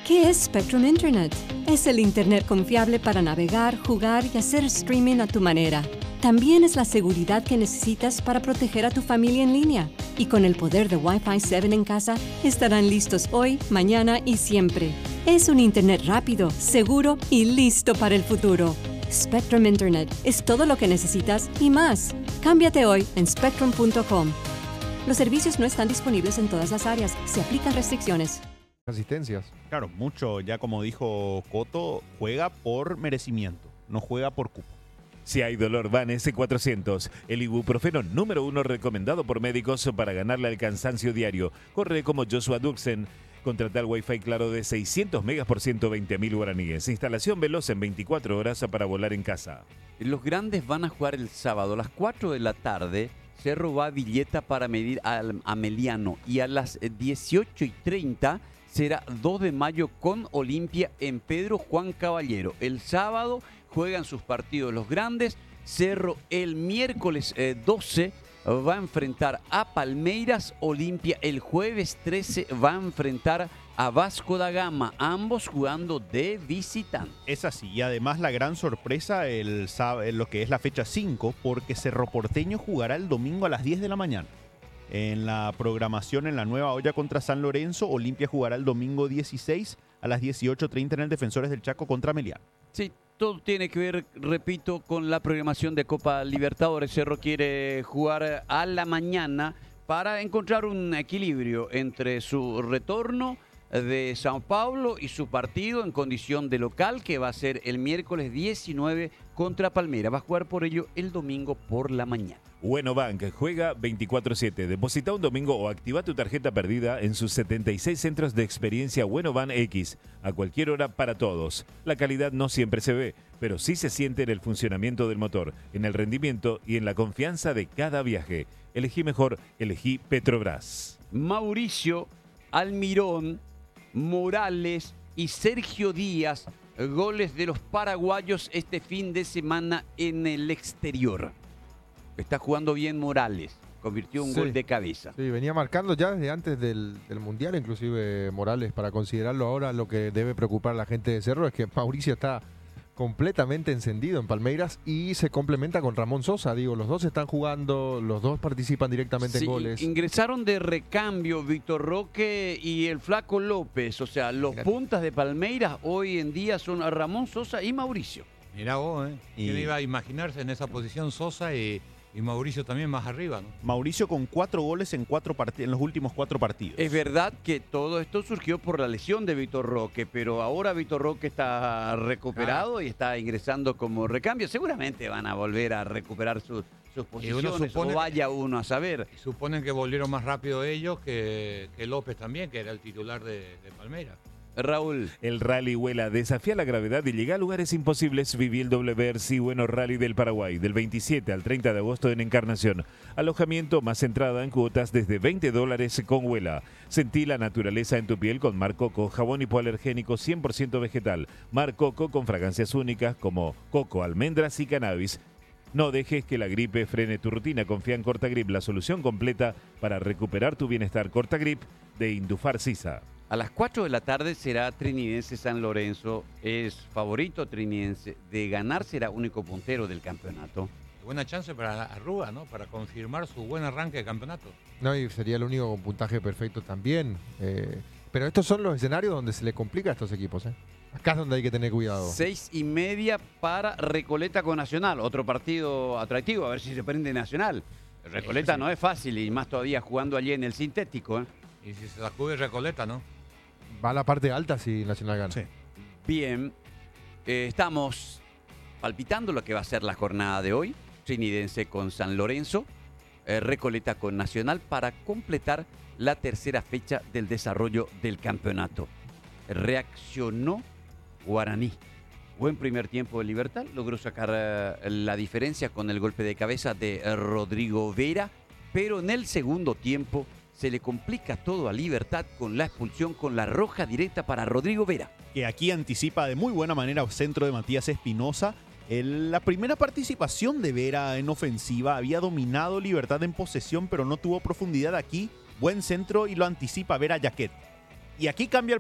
¿Qué es Spectrum Internet? Es el Internet confiable para navegar, jugar y hacer streaming a tu manera. También es la seguridad que necesitas para proteger a tu familia en línea. Y con el poder de Wi-Fi 7 en casa, estarán listos hoy, mañana y siempre. Es un Internet rápido, seguro y listo para el futuro. Spectrum Internet es todo lo que necesitas y más. Cámbiate hoy en spectrum.com. Los servicios no están disponibles en todas las áreas. Se aplican restricciones. Asistencias. Claro, mucho, ya como dijo Coto, juega por merecimiento, no juega por cupo. Si hay dolor, Van S400, el ibuprofeno número 1 recomendado por médicos para ganarle al cansancio diario. Corre como Joshua Duxen. Contrata el Wi-Fi claro de 600 megas por 120.000 guaraníes. Instalación veloz en 24 horas para volar en casa. Los grandes van a jugar el sábado a las 4 de la tarde. Cerro va a Villeta para medir a Meliano. Y a las 18:30 será 2 de mayo con Olimpia en Pedro Juan Caballero. El sábado juegan sus partidos los grandes. Cerro el miércoles 12 va a enfrentar a Palmeiras. Olimpia el jueves 13 va a enfrentar a Vasco da Gama, ambos jugando de visitante. Es así, y además la gran sorpresa lo que es la fecha 5, porque Cerro Porteño jugará el domingo a las 10 de la mañana. En la programación en la Nueva Olla contra San Lorenzo, Olimpia jugará el domingo 16 a las 18:30 en el Defensores del Chaco contra Melián. Sí, todo tiene que ver, repito, con la programación de Copa Libertadores. Cerro quiere jugar a la mañana para encontrar un equilibrio entre su retorno de Sao Paulo y su partido en condición de local, que va a ser el miércoles 19 contra Palmeiras. Va a jugar por ello el domingo por la mañana. Bueno Bank juega 24/7. Deposita un domingo o activa tu tarjeta perdida en sus 76 centros de experiencia Bueno Bank X, a cualquier hora para todos. La calidad no siempre se ve, pero sí se siente en el funcionamiento del motor, en el rendimiento y en la confianza de cada viaje. Elegí mejor, elegí Petrobras. Mauricio Almirón, Morales y Sergio Díaz, goles de los paraguayos este fin de semana en el exterior. Está jugando bien Morales, convirtió un gol de cabeza. Sí, venía marcando ya desde antes del Mundial, inclusive Morales, para considerarlo ahora. Lo que debe preocupar a la gente de Cerro es que Mauricio está completamente encendido en Palmeiras y se complementa con Ramón Sosa. Digo, los dos están jugando, los dos participan directamente en goles. Ingresaron de recambio Víctor Roque y el Flaco López. O sea, los puntas de Palmeiras hoy en día son Ramón Sosa y Mauricio. Mirá vos, ¿eh? ¿Quién iba a imaginarse en esa posición Sosa y Mauricio también más arriba, ¿no? Mauricio con 4 goles en los últimos 4 partidos. Es verdad que todo esto surgió por la lesión de Víctor Roque, pero ahora Víctor Roque está recuperado y está ingresando como recambio. Seguramente van a volver a recuperar sus posiciones, o vaya uno a saber. Suponen que volvieron más rápido ellos que López también, que era el titular de Palmeiras. Raúl. El Rally Huela desafía la gravedad y llega a lugares imposibles. Viví el WRC Bueno Rally del Paraguay del 27 al 30 de agosto en Encarnación. Alojamiento más entrada en cuotas desde $20 con Huela. Sentí la naturaleza en tu piel con Mar Coco, jabón hipoalergénico 100% vegetal. Mar Coco con fragancias únicas como coco, almendras y cannabis. No dejes que la gripe frene tu rutina. Confía en Cortagrip, la solución completa para recuperar tu bienestar. Cortagrip de Indufar Sisa. A las 4 de la tarde será Trinidense San Lorenzo. Es favorito Trinidense. De ganar será único puntero del campeonato. Buena chance para Arruga, ¿no? Para confirmar su buen arranque de campeonato. No, y sería el único con puntaje perfecto también. Pero estos son los escenarios donde se le complica a estos equipos, ¿eh? Acá es donde hay que tener cuidado. 6:30 para Recoleta con Nacional. Otro partido atractivo, a ver si se prende Nacional. Recoleta no es fácil y más todavía jugando allí en el sintético, ¿eh? Y si se sacude Recoleta, ¿no? Va a la parte alta si Nacional gana. Sí. Bien, estamos palpitando lo que va a ser la jornada de hoy. Trinidense con San Lorenzo, Recoleta con Nacional para completar la tercera fecha del desarrollo del campeonato. Reaccionó Guaraní. Buen primer tiempo de Libertad, logró sacar la diferencia con el golpe de cabeza de Rodrigo Vera, pero en el segundo tiempo se le complica todo a Libertad con la expulsión, con la roja directa para Rodrigo Vera. Que aquí anticipa de muy buena manera centro de Matías Espinosa. La primera participación de Vera en ofensiva, había dominado Libertad en posesión, pero no tuvo profundidad aquí. Buen centro y lo anticipa Vera Jaquet. Y aquí cambia el